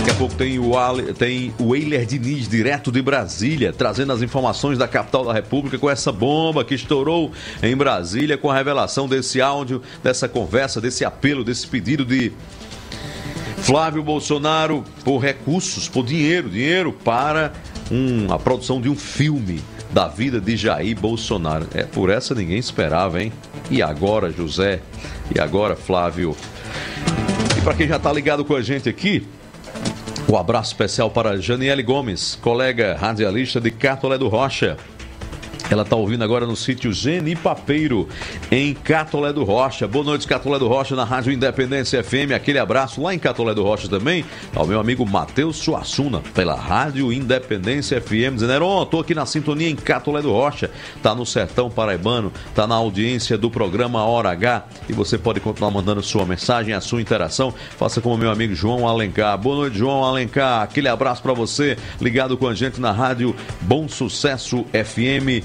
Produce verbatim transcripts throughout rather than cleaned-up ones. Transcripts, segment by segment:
Daqui a pouco tem o, Ale, tem o Eiler Diniz, direto de Brasília, trazendo as informações da capital da República com essa bomba que estourou em Brasília, com a revelação desse áudio, dessa conversa, desse apelo, desse pedido de Flávio Bolsonaro por recursos, por dinheiro, dinheiro para um, a produção de um filme da vida de Jair Bolsonaro. É, por essa ninguém esperava, hein? E agora, José? E agora, Flávio? E para quem já está ligado com a gente aqui, um abraço especial para Janiele Gomes, colega radialista de Catolé do Rocha. Ela está ouvindo agora no sítio Genipapeiro, em Catolé do Rocha. Boa noite, Catolé do Rocha, na Rádio Independência F M. Aquele abraço lá em Catolé do Rocha também ao meu amigo Matheus Suassuna, pela Rádio Independência F M, dizendo: Heron, estou aqui na sintonia em Catolé do Rocha. Está no sertão paraibano, está na audiência do programa Hora H. E você pode continuar mandando sua mensagem, a sua interação. Faça como meu amigo João Alencar. Boa noite, João Alencar. Aquele abraço para você, ligado com a gente na Rádio Bom Sucesso F M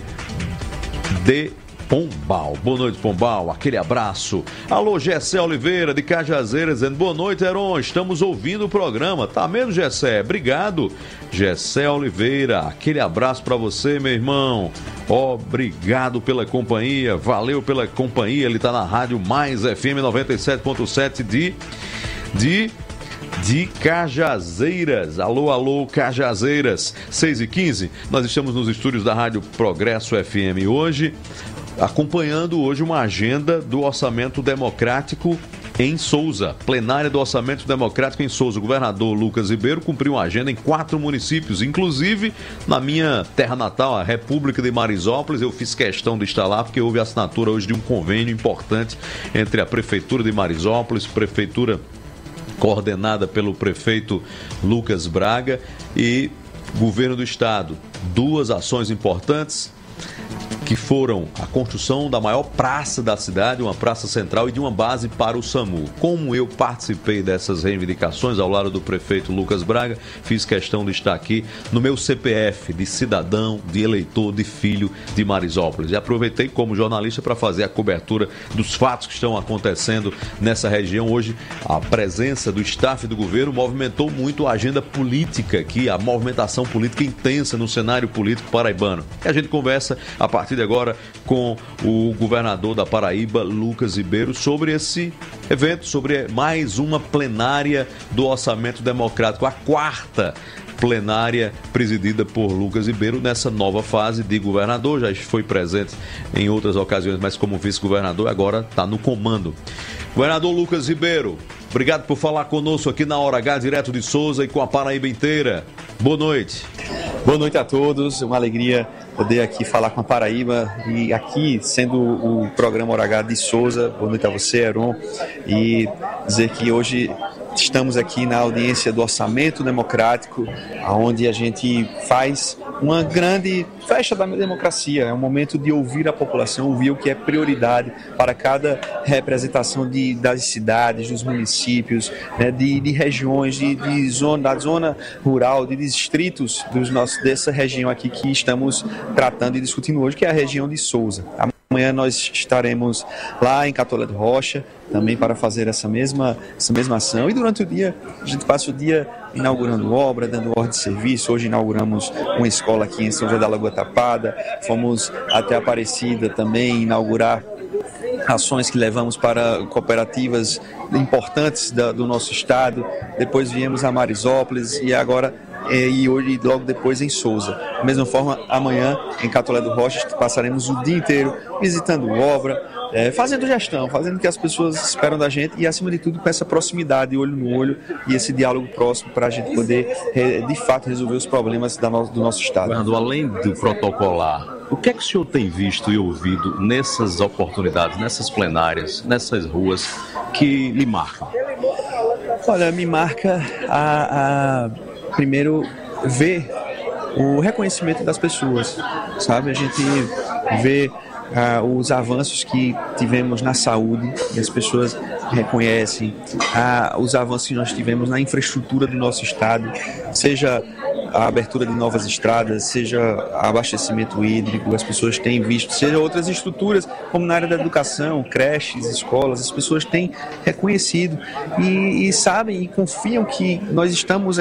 de Pombal. Boa noite, Pombal. Aquele abraço. Alô, Gessé Oliveira, de Cajazeiras, dizendo: boa noite, Heron. Estamos ouvindo o programa. Tá mesmo, Gessé? Obrigado. Gessé Oliveira, aquele abraço para você, meu irmão. Obrigado pela companhia. Valeu pela companhia. Ele tá na Rádio Mais F M noventa e sete ponto sete de... de... de Cajazeiras. Alô, alô, Cajazeiras. seis e quinze, nós estamos nos estúdios da Rádio Progresso F M hoje, acompanhando hoje uma agenda do Orçamento Democrático em Souza. Plenária do Orçamento Democrático em Souza. O governador Lucas Ribeiro cumpriu uma agenda em quatro municípios, inclusive na minha terra natal, a República de Marisópolis. Eu fiz questão de estar lá porque houve a assinatura hoje de um convênio importante entre a Prefeitura de Marisópolis, Prefeitura coordenada pelo prefeito Lucas Braga, e governo do estado. Duas ações importantes que foram a construção da maior praça da cidade, uma praça central, e de uma base para o SAMU. Como eu participei dessas reivindicações ao lado do prefeito Lucas Braga, fiz questão de estar aqui no meu C P F de cidadão, de eleitor, de filho de Marisópolis. E aproveitei como jornalista para fazer a cobertura dos fatos que estão acontecendo nessa região. Hoje, a presença do staff do governo movimentou muito a agenda política aqui, a movimentação política intensa no cenário político paraibano. E a gente conversa a partir de agora com o governador da Paraíba, Lucas Ribeiro, sobre esse evento, sobre mais uma plenária do Orçamento Democrático, a quarta plenária presidida por Lucas Ribeiro nessa nova fase de governador. Já foi presente em outras ocasiões, mas como vice-governador agora está no comando. Governador Lucas Ribeiro, obrigado por falar conosco aqui na Hora H, direto de Souza e com a Paraíba inteira. Boa noite. Boa noite a todos, uma alegria poder aqui falar com a Paraíba, e aqui sendo o programa Hora H de Souza. Boa noite a você, Heron, e dizer que hoje estamos aqui na audiência do Orçamento Democrático, onde a gente faz uma grande festa da democracia. É um momento de ouvir a população, ouvir o que é prioridade para cada representação de, das cidades, dos municípios, né, de, de regiões, de, de zona, da zona rural, de distritos dos nossos, dessa região aqui que estamos tratando e discutindo hoje, que é a região de Souza. Amanhã nós estaremos lá em Catolé do Rocha, também para fazer essa mesma, essa mesma ação. E durante o dia, a gente passa o dia inaugurando obra, dando ordem de serviço. Hoje inauguramos uma escola aqui em São José da Lagoa Tapada, fomos até Aparecida também inaugurar ações que levamos para cooperativas importantes da, do nosso estado. Depois viemos a Marisópolis e agora e hoje logo depois em Souza. Da mesma forma, amanhã em Catolé do Rocha passaremos o dia inteiro visitando obra, é, fazendo gestão, fazendo o que as pessoas esperam da gente e, acima de tudo, com essa proximidade, olho no olho, e esse diálogo próximo para a gente poder, de fato, resolver os problemas da no, do nosso estado. Fernando, além do protocolar, o que é que o senhor tem visto e ouvido nessas oportunidades, nessas plenárias, nessas ruas que lhe marcam? Olha, me marca a... a... primeiro, ver o reconhecimento das pessoas, sabe? A gente vê uh, os avanços que tivemos na saúde, e as pessoas reconhecem uh, os avanços que nós tivemos na infraestrutura do nosso estado, seja a abertura de novas estradas, seja abastecimento hídrico, as pessoas têm visto, seja outras estruturas, como na área da educação, creches, escolas, as pessoas têm reconhecido e, e sabem e confiam que nós estamos